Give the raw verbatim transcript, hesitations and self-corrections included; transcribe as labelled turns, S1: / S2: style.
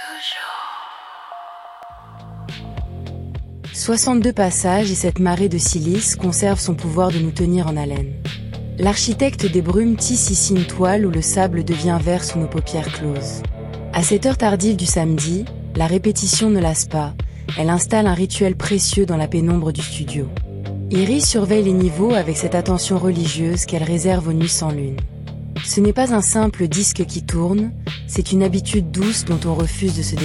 S1: soixante-deux passages et cette marée de silice conserve son pouvoir de nous tenir en haleine. L'architecte des brumes tisse ici une toile où le sable devient vert sous nos paupières closes. À cette heure tardive du samedi, la répétition ne lasse pas, elle installe un rituel précieux dans la pénombre du studio. Iris surveille les niveaux avec cette attention religieuse qu'elle réserve aux nuits sans lune. Ce n'est pas un simple disque qui tourne, c'est une habitude douce dont on refuse de se